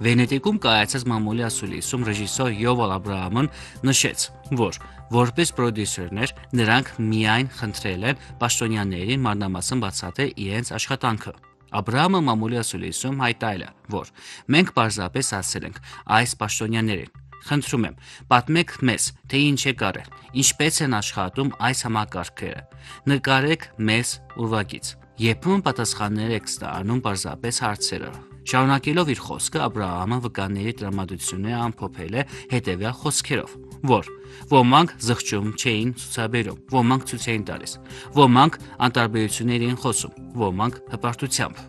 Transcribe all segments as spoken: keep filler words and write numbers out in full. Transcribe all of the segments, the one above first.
Վենետիկում կայացած մամուլի ասուլիսում ռեժիսոր Յովել Աբրահամն նշեց, որ որպես պրոդյուսերներ նրանք միայն խնդրել են պաշտոնյաներին մանրամասն բացատրել իրենց աշխատանքը։ Աբրահամը մամուլի ասուլիսում հայտարարել է, որ մենք պարզապես ասել ենք այս պաշտոնյաներին. Խնդրում եմ, պատմեք մեզ, թե ինչ եք արել, ինչպես են աշխատում այս համակարգերը, նկարեք մեզ ուրվագիծ։ Երբեմն պատասխաններ եք ստանում պարզապես հարցերը։ Շարունակելով իր խոսքը, Աբրահամը վկաների տրամադրությունները ամփոփել է հետևյալ խոսքերով, որ ոմանք զղջում չէին ցուցաբերում, ոմանք ցույց էին տալիս, ոմանք անտարբերություններ էին խոսում, ոմանք հպարտությամբ։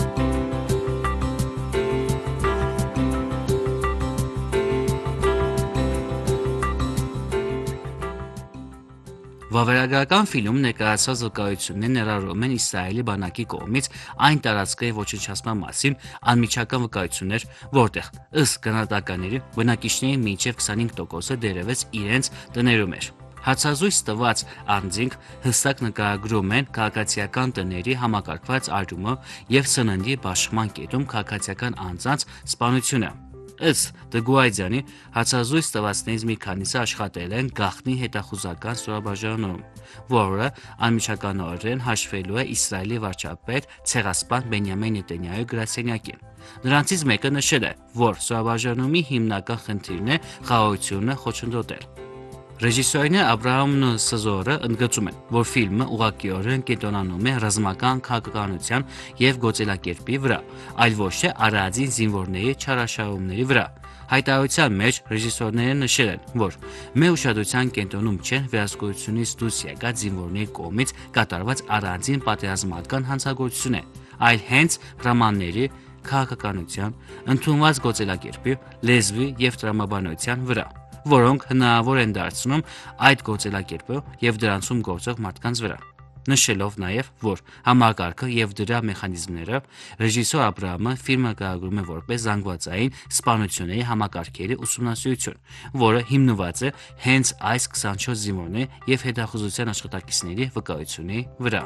Վավերագրական ֆիլմում ներկայացված վկայությունները ներառում են Իսրայելի բանակի կողմից այն տարածքների ոչնչացման մասին անմիջական վկայություններ, որտեղ, ըստ գնահատականների, բնակիչների մինչև քսանհինգ տոկոսը դեռևս իրենց տներում էր։ Հարցազրույց տված անձինք հստակ նկարագրում են քաղաքացիական տների համակարգված այրումը և սննդի բաշխման կետում քաղաքացիական անձանց սպանությունը։ Ըստ Դգուայդյանի, հարցազրույց տվածներից մի քանիսը աշխատել են գաղտնի հետախուզական ստորաբաժանում, որը անմիջականորեն հաշվելու է Իսրայելի վարչապետ ցեղասպան Բենյամին Նեթանյահուի գրասենյակին։ Նրանցից մեկը նշել է, որ ստորաբաժանումի հիմնական խնդիրն է խաղաղությունը խոչընդոտել։ Ռեժիսորները Աբրահամն ու Սզորը ընդգծում են, որ ֆիլմը ուղղակիորեն կենտրոնանում է ռազմական քաղաքականության և գործելակերպի վրա, այլ ոչ թե արածին զինվորների չարաշահումների վրա։ Հայտարարության մեջ ռեժիսորները նշել են, որ մեր ուշադրության կենտրոնում չեն վերահսկողությունից դուրս եկած զինվորների կողմից կատարված առանձին պատերազմական հանցագործություն է, այլ հենց հրամանների, քաղաքականության, ընդունված գործելակերպի, լեզվի և տրամաբանության վրա, որոնք հնարավոր են դարձնում այդ գործելակերպը և դրանցում գործող մարդկանց վրա։ Նշելով նաև, որ համակարգը և դրա մեխանիզմները, ռեժիսոր Աբրահամը ֆիլմը նկարագրում է որպես զանգվածային սպանությունների համակարգերի ուսումնասիրություն, որը հիմնված է հենց այս քսանչորս զինվորների և հետախուզության աշխատակիցների վկայությունների վրա։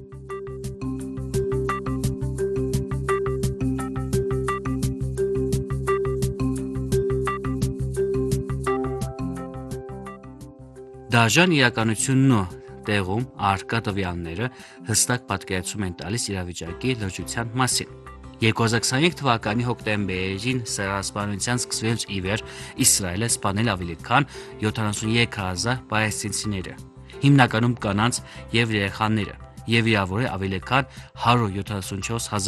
Դաժան իրականությունն ու տեղում առկա տվյալները հստակ պատկերացում են տալիս իրավիճակի լրջության մասին։ երկու հազար քսաներեք թվականի հոկտեմբերին ցեղասպանության սկսվելուց ի վեր Իսրայելը սպանել ավելի քան յոթանասունյոթ հազար պալեստինցիների, հիմնականում կանանց և երեխաները, և վիրավորել ավելի քան հարյուր յոթանասունչորս հազար